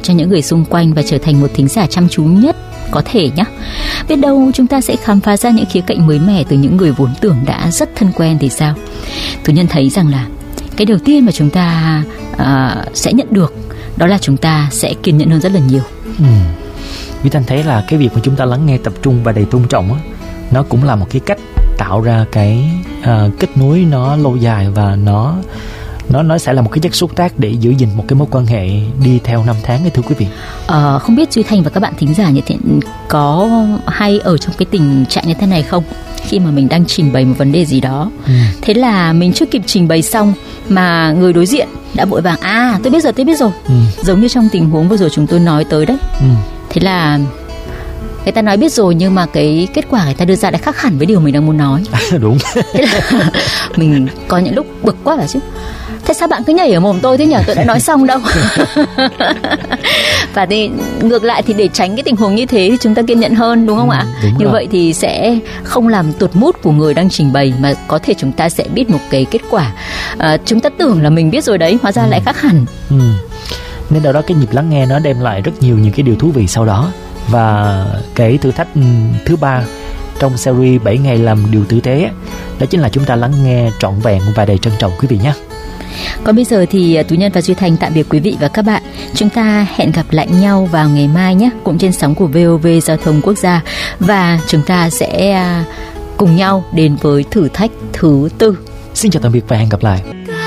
cho những người xung quanh và trở thành một thính giả chăm chú nhất có thể nhé. Biết đâu chúng ta sẽ khám phá ra những khía cạnh mới mẻ từ những người vốn tưởng đã rất thân quen thì sao. Tú Nhân thấy rằng là cái đầu tiên mà chúng ta sẽ nhận được đó là chúng ta sẽ kiên nhẫn hơn rất là nhiều. Duy Thanh thấy là cái việc mà chúng ta lắng nghe tập trung và đầy tôn trọng á, nó cũng là một cái cách tạo ra cái kết nối nó lâu dài, và nó sẽ là một cái chất xúc tác để giữ gìn một cái mối quan hệ đi theo năm tháng ấy, thưa quý vị. Không biết Duy Thanh và các bạn thính giả như thế có hay ở trong cái tình trạng như thế này không? Khi mà mình đang trình bày một vấn đề gì đó, thế là mình chưa kịp trình bày xong mà người đối diện đã vội vàng tôi biết rồi. Giống như trong tình huống vừa rồi chúng tôi nói tới đấy. Thế là người ta nói biết rồi nhưng mà cái kết quả người ta đưa ra đã khác hẳn với điều mình đang muốn nói. Đúng. Thế là mình có những lúc bực quá phải chứ. Thế sao bạn cứ nhảy ở mồm tôi thế nhỉ? Tôi đã nói xong đâu. Và thì ngược lại thì để tránh cái tình huống như thế thì chúng ta kiên nhẫn hơn, đúng không ạ? Như vậy thì sẽ không làm tuột mood của người đang trình bày, mà có thể chúng ta sẽ biết một cái kết quả chúng ta tưởng là mình biết rồi đấy, hóa ra lại khác hẳn. Nên đâu đó cái nhịp lắng nghe nó đem lại rất nhiều những cái điều thú vị sau đó. Và cái thử thách thứ 3 trong series 7 ngày làm điều tử tế đó chính là chúng ta lắng nghe trọn vẹn và đầy trân trọng quý vị nhé. Còn bây giờ thì Tú Nhân và Duy Thanh tạm biệt quý vị và các bạn. Chúng ta hẹn gặp lại nhau vào ngày mai nhé, cũng trên sóng của VOV Giao thông Quốc gia. Và chúng ta sẽ cùng nhau đến với thử thách thứ 4. Xin chào tạm biệt và hẹn gặp lại.